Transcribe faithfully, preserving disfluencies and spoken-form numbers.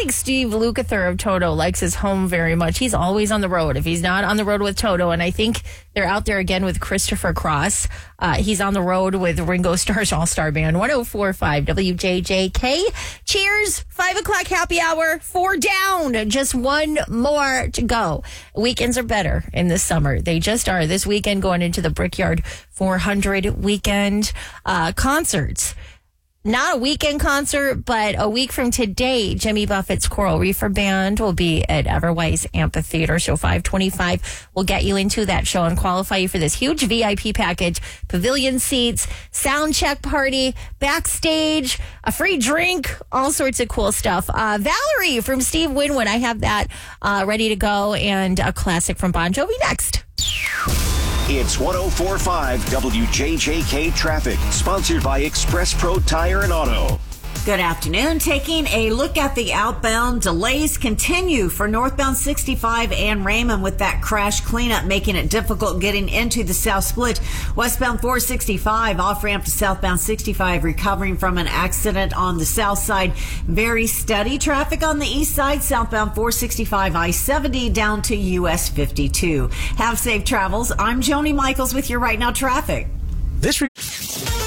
think Steve Lukather of Toto likes his home very much. He's always on the road. If he's not on the road with Toto, and I think they're out there again with Christopher Cross, uh, he's on the road with Ringo Starr's All-Star Band. one oh four point five W J J K. Cheers. Five o'clock happy hour. Four down. Just one more to go. Weekends are better in the summer. They just are. This weekend going into the Brickyard four hundred weekend uh, concerts. Not a weekend concert, but a week from today, Jimmy Buffett's Coral Reefer Band will be at Everwise Amphitheater. So five twenty-five will get you into that show and qualify you for this huge V I P package, pavilion seats, sound check party, backstage, a free drink, all sorts of cool stuff. Uh, Valerie from Steve Winwood, I have that uh, ready to go, and a classic from Bon Jovi next. It's one oh four point five W J J K Traffic, sponsored by Express Pro Tire and Auto. Good afternoon. Taking a look at the outbound, delays continue for northbound sixty-five and Raymond with that crash cleanup making it difficult getting into the South Split. Westbound four sixty-five off ramp to southbound sixty-five recovering from an accident on the south side. Very steady traffic on the east side, southbound four sixty-five I seventy down to U S fifty-two. Have safe travels. I'm Joni Michaels with your Right Now traffic. This